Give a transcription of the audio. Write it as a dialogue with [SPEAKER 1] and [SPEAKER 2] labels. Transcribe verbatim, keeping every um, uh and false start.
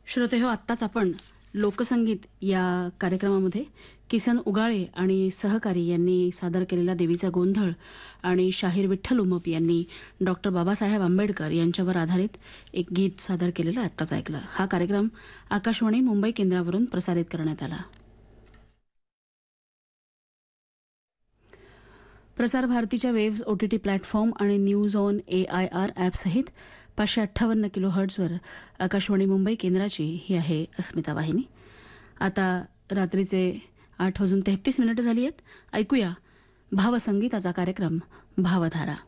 [SPEAKER 1] श्रोते हो, आत्ताच आपण लोकसंगीत या कार्यक्रमामध्ये किसन उगाळे आणि सहकारी यांनी सादर केलेला देवीचा गोंधळ आणि शाहीर विठ्ठल उमप यांनी डॉक्टर बाबासाहेब आंबेडकर यांच्यावर आधारित एक गीत सादर केलेलं आत्ताच ऐकलं. हा कार्यक्रम आकाशवाणी मुंबई केंद्रावरून प्रसारित करण्यात आला. प्रसार भारतीच्या वेव्स ओटीटी प्लॅटफॉर्म आणि news on A I R ॲपसहित पाचशे अठ्ठावन्न किलो हर्ट्झवर आकाशवाणी मुंबई केंद्राची ही आहे अस्मिता वाहिनी. आता रात्रीचे आठ वाजून तेहतीस मिनिटं झाली आहेत. ऐकूया भावसंगीताचा कार्यक्रम भावधारा.